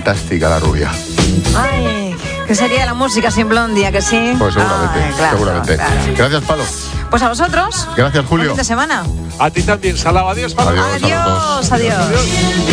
fantástica la rubia. Ay, ¿qué sería la música sin Blondie, ¿a que sí? Pues seguramente, Ay, claro, seguramente. claro. Gracias, Palo. Pues a vosotros. Gracias, Julio. Buen fin de semana. A ti también, Salao. Adiós, Pablo. Adiós. Adiós, adiós.